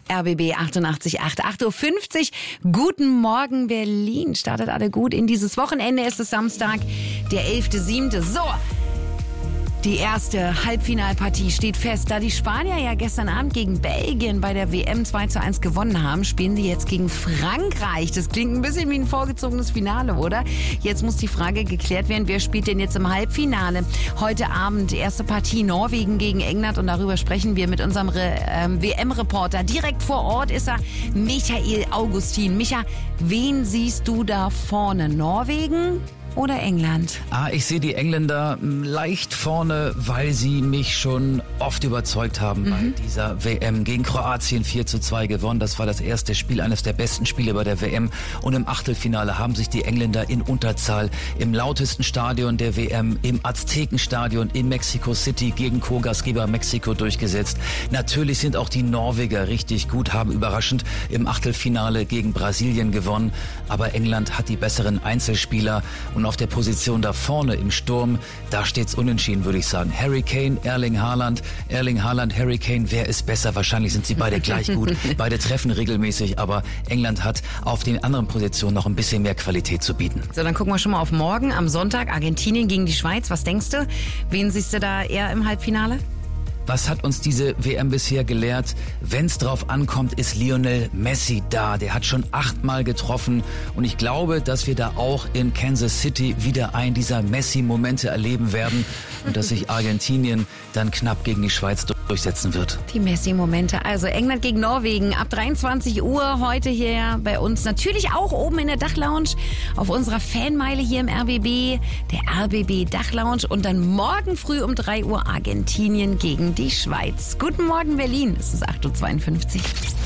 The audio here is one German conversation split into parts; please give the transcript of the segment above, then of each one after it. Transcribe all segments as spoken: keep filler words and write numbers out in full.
R B B achtundachtzig Komma acht, acht Uhr fünfzig. Guten Morgen Berlin. Startet alle gut in dieses Wochenende. Es ist Samstag, der elfter siebter So, die erste Halbfinalpartie steht fest. Da die Spanier ja gestern Abend gegen Belgien bei der W M zwei zu eins gewonnen haben, spielen sie jetzt gegen Frankreich. Das klingt ein bisschen wie ein vorgezogenes Finale, oder? Jetzt muss die Frage geklärt werden, wer spielt denn jetzt im Halbfinale? Heute Abend erste Partie Norwegen gegen England und darüber sprechen wir mit unserem Re- ähm, W M-Reporter. Direkt vor Ort ist er Michael Augustin. Micha, wen siehst du da vorne? Norwegen oder England? Ah, ich sehe die Engländer leicht vorne, weil sie mich schon oft überzeugt haben mhm. bei dieser W M. Gegen Kroatien vier zu zwei gewonnen. Das war das erste Spiel, eines der besten Spiele bei der W M. Und im Achtelfinale haben sich die Engländer in Unterzahl im lautesten Stadion der W M, im Aztekenstadion in Mexico City gegen Co-Gastgeber Mexiko durchgesetzt. Natürlich sind auch die Norweger richtig gut, haben überraschend im Achtelfinale gegen Brasilien gewonnen. Aber England hat die besseren Einzelspieler. Und auf der Position da vorne im Sturm, da steht's unentschieden, würde ich sagen. Harry Kane, Erling Haaland, Erling Haaland, Harry Kane, wer ist besser? Wahrscheinlich sind sie beide gleich gut. Beide treffen regelmäßig, aber England hat auf den anderen Positionen noch ein bisschen mehr Qualität zu bieten. So, dann gucken wir schon mal auf morgen, am Sonntag, Argentinien gegen die Schweiz. Was denkst du? Wen siehst du da eher im Halbfinale? Was hat uns diese W M bisher gelehrt? Wenn's drauf ankommt, ist Lionel Messi da. Der hat schon achtmal getroffen und ich glaube, dass wir da auch in Kansas City wieder einen dieser Messi-Momente erleben werden und dass sich Argentinien dann knapp gegen die Schweiz durchsetzen wird. Die Messi-Momente. Also England gegen Norwegen ab dreiundzwanzig Uhr heute hier bei uns. Natürlich auch oben in der Dachlounge auf unserer Fanmeile hier im R B B, der R B B Dachlounge und dann morgen früh um drei Uhr Argentinien gegen die Schweiz. Guten Morgen Berlin, es ist acht Uhr zweiundfünfzig.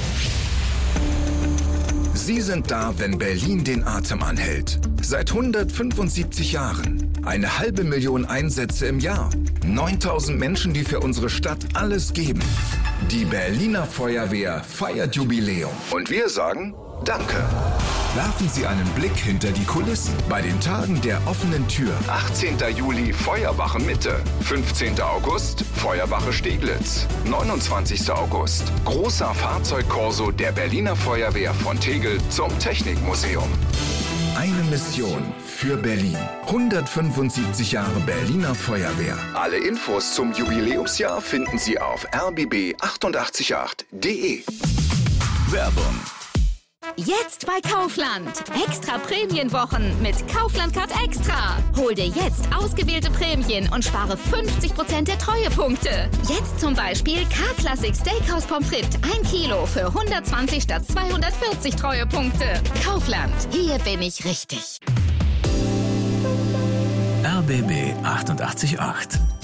Sie sind da, wenn Berlin den Atem anhält. Seit hundertfünfundsiebzig Jahren. Eine halbe Million Einsätze im Jahr. neuntausend Menschen, die für unsere Stadt alles geben. Die Berliner Feuerwehr feiert Jubiläum. Und wir sagen Danke. Werfen Sie einen Blick hinter die Kulissen bei den Tagen der offenen Tür. achtzehnter Juli Feuerwache Mitte, fünfzehnter August Feuerwache Steglitz, neunundzwanzigster August großer Fahrzeugkorso der Berliner Feuerwehr von Tegel zum Technikmuseum. Eine Mission für Berlin. hundertfünfundsiebzig Jahre Berliner Feuerwehr. Alle Infos zum Jubiläumsjahr finden Sie auf r b b achtundachtzig Komma acht punkt d e. Werbung. Jetzt bei Kaufland. Extra Prämienwochen mit Kaufland Card Extra. Hol dir jetzt ausgewählte Prämien und spare fünfzig Prozent der Treuepunkte. Jetzt zum Beispiel K-Classic Steakhouse Pommes frites ein Kilo für hundertzwanzig statt zweihundertvierzig Treuepunkte. Kaufland. Hier bin ich richtig. R B B achtundachtzig Komma acht.